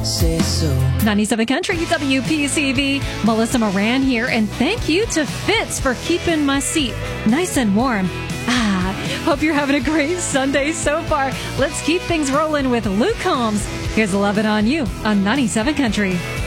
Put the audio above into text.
say so. 97 Country, WPCV. Melissa Moran here, and thank you to Fitz for keeping my seat nice and warm. Hope you're having a great Sunday so far. Let's keep things rolling with Luke Combs. Here's Lovin' on You on 97 Country.